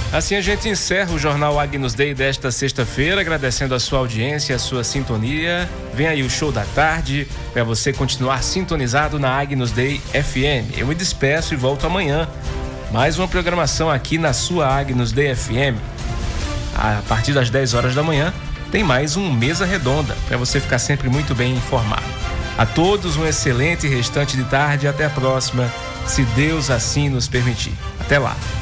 Assim a gente encerra o Jornal Agnus Dei desta sexta-feira, agradecendo a sua audiência, a sua sintonia. Vem aí o show da tarde, para você continuar sintonizado na Agnus Dei FM. Eu me despeço e volto amanhã. Mais uma programação aqui na sua Agnus Dei FM. A partir das 10 horas da manhã, tem mais um Mesa Redonda, para você ficar sempre muito bem informado. A todos um excelente restante de tarde e até a próxima, se Deus assim nos permitir. Até lá.